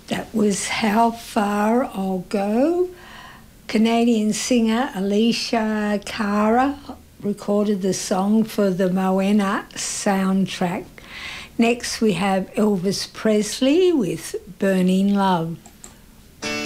That was How Far I'll Go. Canadian singer Alicia Cara recorded the song for the Moana soundtrack. Next we have Elvis Presley with Burning Love.